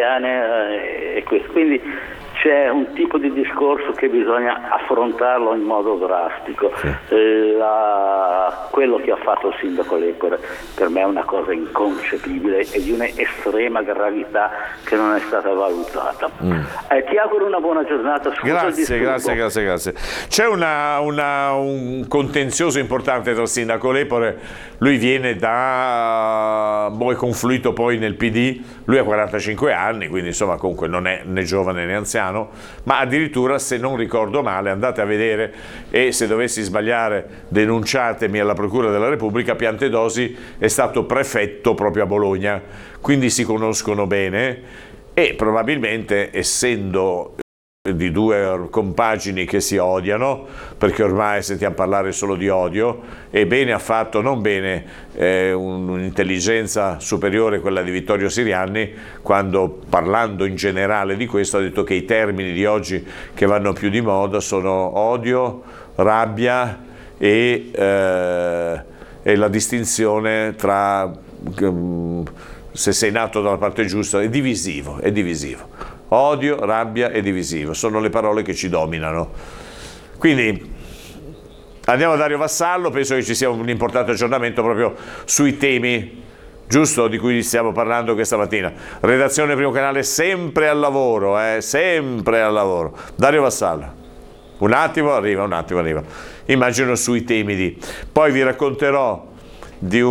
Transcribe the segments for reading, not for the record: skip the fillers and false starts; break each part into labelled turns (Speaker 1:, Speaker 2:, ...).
Speaker 1: italiane e questo. Quindi c'è un tipo di discorso che bisogna affrontarlo in modo drastico.
Speaker 2: Sì.
Speaker 1: Quello che ha fatto il sindaco Lepore per me è una cosa inconcepibile e di un'estrema gravità che non è stata valutata. Ti auguro una buona giornata.
Speaker 2: Grazie. C'è un contenzioso importante tra il sindaco Lepore, lui viene è confluito poi nel PD, lui ha 45 anni, quindi insomma comunque non è né giovane né anziano, ma addirittura, se non ricordo male, andate a vedere, e se dovessi sbagliare denunciatemi alla Procura della Repubblica, Piantedosi è stato prefetto proprio a Bologna, quindi si conoscono bene e probabilmente, essendo di due compagini che si odiano, perché ormai sentiamo parlare solo di odio, e bene ha fatto, non bene, un'intelligenza superiore, quella di Vittorio Sirianni, quando, parlando in generale di questo, ha detto che i termini di oggi che vanno più di moda sono odio, rabbia e la distinzione tra se sei nato dalla parte giusta. È divisivo. Odio, rabbia e divisivo sono le parole che ci dominano. Quindi andiamo a Dario Vassallo, penso che ci sia un importante aggiornamento proprio sui temi, giusto, di cui stiamo parlando questa mattina. Redazione Primo Canale sempre al lavoro, sempre al lavoro. Dario Vassallo, un attimo arriva. Immagino sui temi poi vi racconterò di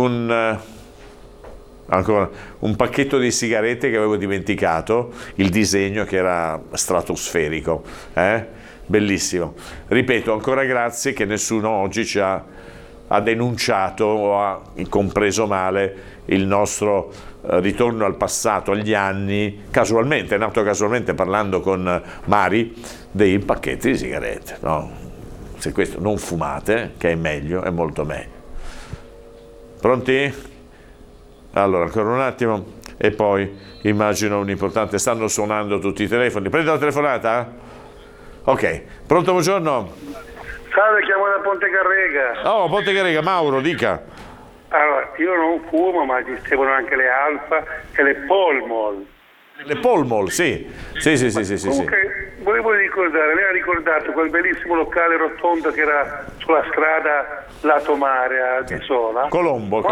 Speaker 2: ancora un pacchetto di sigarette che avevo dimenticato, il disegno che era stratosferico, bellissimo. Ripeto ancora grazie che nessuno oggi ci ha denunciato o ha compreso male il nostro ritorno al passato, agli anni, è nato casualmente parlando con Mari dei pacchetti di sigarette, no? Se questo non fumate, che è meglio, è molto meglio. Pronti? Allora, ancora un attimo e poi immagino un importante, stanno suonando tutti i telefoni. Prendo la telefonata? Ok, pronto, buongiorno.
Speaker 3: Salve, chiamo da Ponte Carrega.
Speaker 2: Oh, Ponte Carrega, Mauro, dica.
Speaker 3: Allora, io non fumo, ma esistevano anche le Alfa e le Polmol.
Speaker 2: Le Polmol, sì.
Speaker 3: Comunque, volevo ricordare, lei ha ricordato quel bellissimo locale rotondo che era sulla strada lato mare a Bisola?
Speaker 2: Colombo.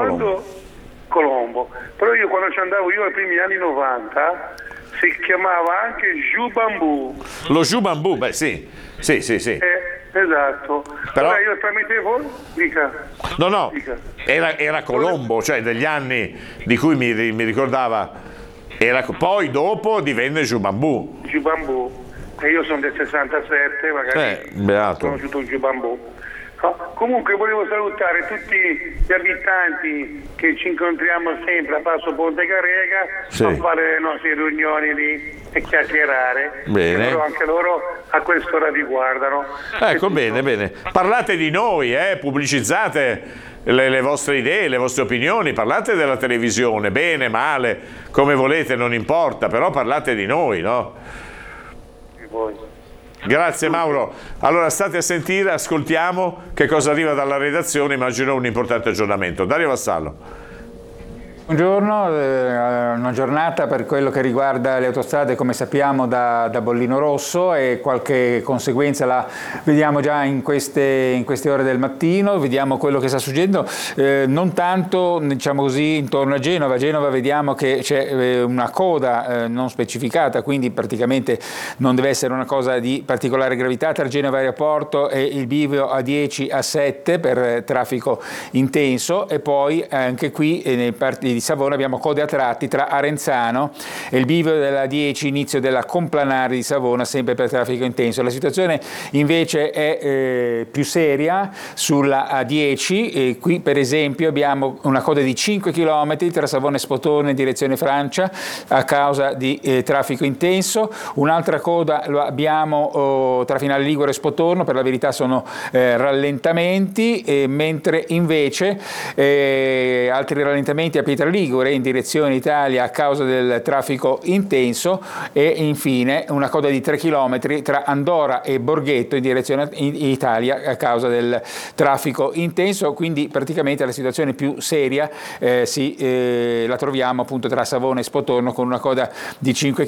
Speaker 3: Però io quando ci andavo ai primi anni 90 si chiamava anche Jus Bambù.
Speaker 2: Lo Jus Bambù, beh sì.
Speaker 3: Esatto.
Speaker 2: Però
Speaker 3: io tramite voi dica.
Speaker 2: No.
Speaker 3: Dica.
Speaker 2: Era Colombo, cioè degli anni di cui mi ricordava. Poi dopo divenne Jus Bambù.
Speaker 3: Jus Bambù. E io sono del 67, magari
Speaker 2: beato.
Speaker 3: ho conosciuto un Jus Bambù. Comunque volevo salutare tutti gli abitanti che ci incontriamo sempre a Passo Ponte Carrega, a fare le nostre riunioni lì e chiacchierare.
Speaker 2: Bene.
Speaker 3: Però anche loro a quest'ora vi guardano.
Speaker 2: Ecco, bene. Parlate di noi, pubblicizzate le vostre idee, le vostre opinioni, parlate della televisione, bene, male, come volete, non importa, però parlate di noi, no?
Speaker 3: E voi.
Speaker 2: Grazie Mauro. Allora state a sentire, ascoltiamo che cosa arriva dalla redazione, immagino un importante aggiornamento. Dario Vassallo.
Speaker 4: Buongiorno, una giornata per quello che riguarda le autostrade, come sappiamo, da Bollino Rosso, e qualche conseguenza la vediamo già in queste ore del mattino. Vediamo quello che sta succedendo, non tanto, diciamo così, intorno a Genova. A Genova vediamo che c'è una coda non specificata, quindi praticamente non deve essere una cosa di particolare gravità, tra Genova Aeroporto e il bivio A10 A7 per traffico intenso, e poi anche qui nei parti di Savona abbiamo code a tratti tra Arenzano e il bivio della 10, inizio della Complanare di Savona, sempre per traffico intenso. La situazione invece è più seria sulla A10, e qui per esempio abbiamo una coda di 5 km tra Savona e Spotone in direzione Francia a causa di traffico intenso. Un'altra coda lo abbiamo tra Finale Ligure e Spotorno, per la verità sono rallentamenti, mentre invece altri rallentamenti a Pietra Ligure in direzione Italia a causa del traffico intenso, e infine una coda di 3 km tra Andora e Borghetto in direzione Italia a causa del traffico intenso. Quindi praticamente la situazione più seria la troviamo appunto tra Savona e Spotorno, con una coda di 5